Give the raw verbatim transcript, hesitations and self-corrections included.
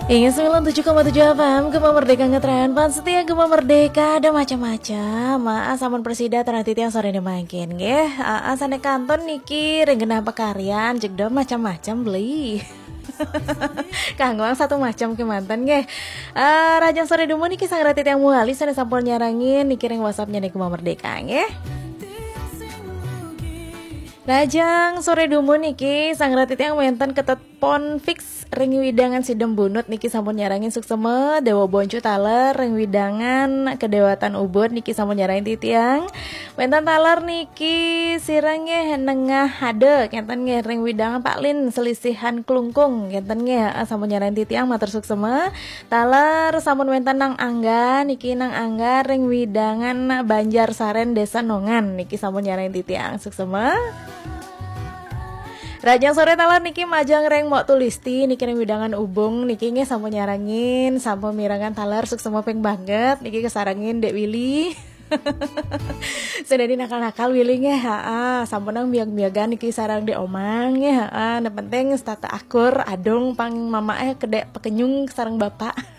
Ingin sembilan puluh tujuh koma tujuh F M Gema Merdeka ngetren Pan setia Gema Merdeka ada macam-macam. Maaf sampun presida terhati yang sore ini makin nggih. Aa sane kanton niki renggena pekaryan jegdo macam-macam beli. Kangguang satu macam ke mantan nggih. Uh, Rajang sore dumo niki sang ratit yang muali sane sampun nyarangin niki ring WhatsAppnya nih Gema Merdeka nggih. Rajang sore dumo niki sang ratit yang menten ketet pon fix ring widangan sidem bunut niki sampun nyarangin sukseme Dewa Boncu taler ring widangan kedewatan ubud niki sampun nyarangin titiang menten taler niki sirangnya nengah hade kenten nge ring widangan Pak Lin selisihan kelungkung kenten nge sampun nyarangin titiang matur sukseme taler sampun menten nang angga niki nang angga ring widangan Banjar Saren Desa Nongan niki sampun nyarangin titiang sukseme. Rajang sore talar niki majang reng mok tulisti niki ring widangan ubung niki nge sampun nyarangin sampun mirangan talar suksema peng banget niki kesarangin Dek Willy. Sedadi nakal-nakal Willy nge heeh sampun nang biag-biagan niki sarang Dek Omang nge heeh ne penting stata akur adong pang mama eh kedek pekenyung sarang bapak.